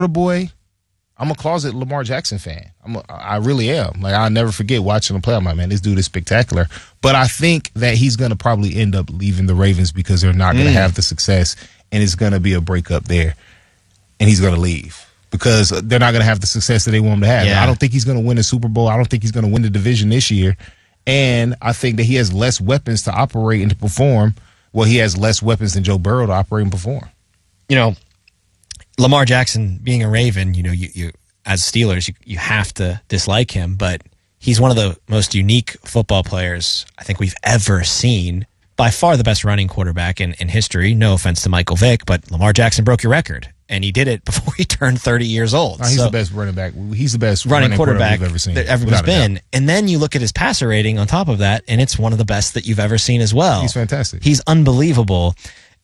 boy, I'm a closet Lamar Jackson fan. I really am. Like, I'll never forget watching him play. I'm like, man, this dude is spectacular. But I think that he's going to probably end up leaving the Ravens because they're not going to have the success, and it's going to be a breakup there, and he's going to leave because they're not going to have the success that they want him to have. Yeah. I don't think he's going to win a Super Bowl. I don't think he's going to win the division this year, and I think that he has less weapons to operate and to perform. Well, he has less weapons than Joe Burrow to operate and perform. You know, Lamar Jackson being a Raven, you know, you as Steelers, you have to dislike him, but he's one of the most unique football players I think we've ever seen. By far the best running quarterback in history. No offense to Michael Vick, but Lamar Jackson broke your record, and he did it before he turned 30 years old. No, he's the best running back. He's the best running quarterback we've ever seen. That everyone's been. And then you look at his passer rating on top of that, and it's one of the best that you've ever seen as well. He's fantastic. He's unbelievable.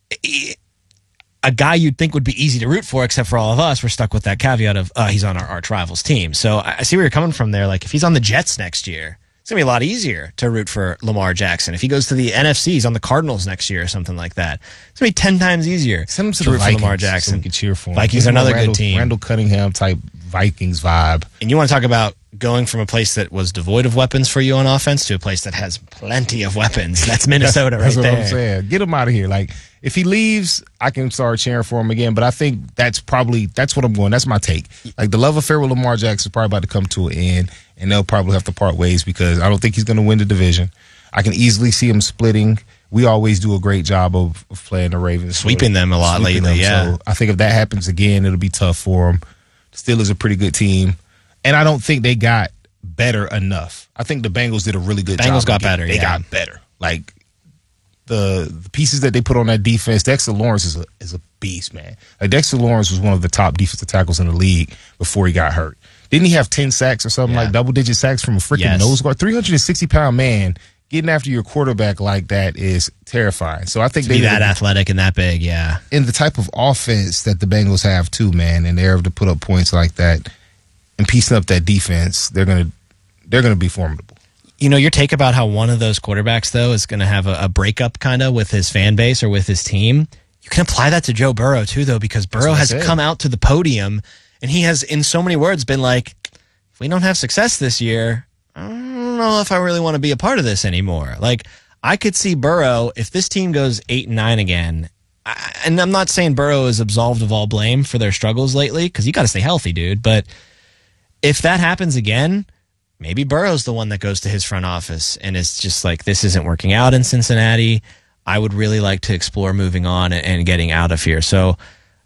A guy you'd think would be easy to root for, except for all of us, we're stuck with that caveat of he's on our arch rivals team. So I see where you're coming from there. Like, if he's on the Jets next year, it's going to be a lot easier to root for Lamar Jackson. If he goes to the NFC, he's on the Cardinals next year or something like that, it's going to be 10 times easier Send him to root the Vikings for Lamar Jackson. So we can cheer for him. Vikings are another good team. Randall Cunningham type Vikings vibe. And you want to talk about going from a place that was devoid of weapons for you on offense to a place that has plenty of weapons. That's Minnesota that's right there. That's what I'm saying. Get him out of here. Like, if he leaves, I can start cheering for him again. But I think that's what I'm going. That's my take. Like, the love affair with Lamar Jackson is probably about to come to an end, and they'll probably have to part ways because I don't think he's going to win the division. I can easily see him splitting. We always do a great job of playing the Ravens. Sweeping them a lot lately, yeah. So I think if that happens again, it'll be tough for them. The Steelers are a pretty good team, and I don't think they got better enough. I think the Bengals did a really good job. Bengals got better, They got better. Like, the pieces that they put on that defense, Dexter Lawrence is a beast, man. Like, Dexter Lawrence was one of the top defensive tackles in the league before he got hurt. Didn't he have 10 sacks or something, like double-digit sacks from a freaking nose guard? 360-pound man getting after your quarterback like that is terrifying. So I think to be that athletic and that big, yeah. And the type of offense that the Bengals have too, man, and they're able to put up points like that and piecing up that defense, they're gonna be formidable. You know, your take about how one of those quarterbacks, though, is going to have a breakup kind of with his fan base or with his team. You can apply that to Joe Burrow, too, though, because Burrow has come out to the podium, and he has, in so many words, been like, if we don't have success this year, I don't know if I really want to be a part of this anymore. Like, I could see Burrow, if this team goes 8-9 again, and I'm not saying Burrow is absolved of all blame for their struggles lately, because you got to stay healthy, dude, but if that happens again, maybe Burrow's the one that goes to his front office and is just like, this isn't working out in Cincinnati. I would really like to explore moving on and getting out of here. So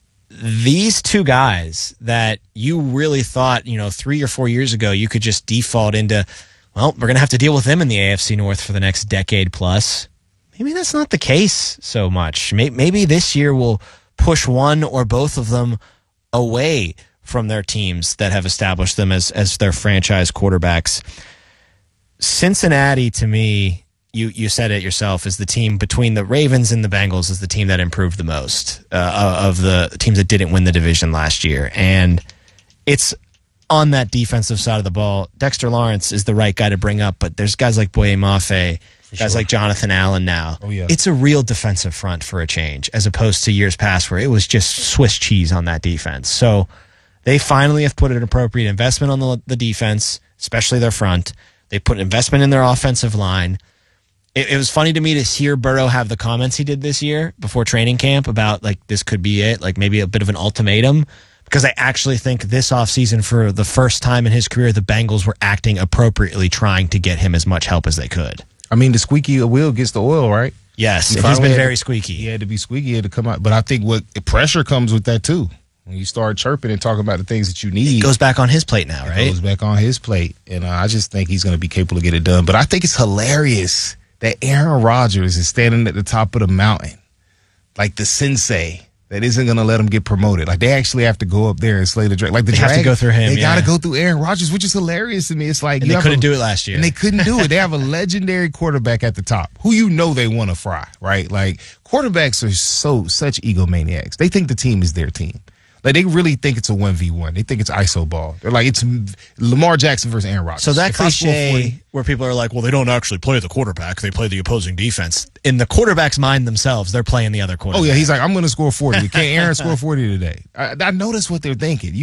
these two guys that you really thought, 3 or 4 years ago, you could just default into, well, we're going to have to deal with them in the AFC North for the next decade plus. Maybe that's not the case so much. Maybe this year will push one or both of them away from their teams that have established them as their franchise quarterbacks. Cincinnati, to me, you said it yourself, is the team between the Ravens and the Bengals is the team that improved the most of the teams that didn't win the division last year. And it's on that defensive side of the ball. Dexter Lawrence is the right guy to bring up, but there's guys like Boye Mafe, guys like Jonathan Allen now. Oh, yeah. It's a real defensive front for a change, as opposed to years past where it was just Swiss cheese on that defense. So they finally have put an appropriate investment on the defense, especially their front. They put investment in their offensive line. It was funny to me to hear Burrow have the comments he did this year before training camp about, like, this could be it, like maybe a bit of an ultimatum, because I actually think this offseason, for the first time in his career, the Bengals were acting appropriately, trying to get him as much help as they could. I mean, the squeaky wheel gets the oil, right? Yes, he's been very squeaky. He had to be squeaky, he had to come out. But I think what pressure comes with that, too. When you start chirping and talking about the things that you need. It goes back on his plate now, right? It goes back on his plate. And I just think he's going to be capable to get it done. But I think it's hilarious that Aaron Rodgers is standing at the top of the mountain, like the sensei that isn't going to let him get promoted. Like, they actually have to go up there and slay the dragon. Like, they have to go through him. They got to go through Aaron Rodgers, which is hilarious to me. It's like, and they couldn't do it last year. And they couldn't do it. They have a legendary quarterback at the top who they want to fry, right? Like, quarterbacks are such egomaniacs. They think the team is their team. Like, they really think it's a 1v1. They think it's iso ball. They're like, it's Lamar Jackson versus Aaron Rodgers. So that cliche where people are like, well, they don't actually play the quarterback. They play the opposing defense. In the quarterback's mind themselves, they're playing the other quarterback. Oh, yeah. He's like, I'm going to score 40. Can't Aaron score 40 today? I notice what they're thinking.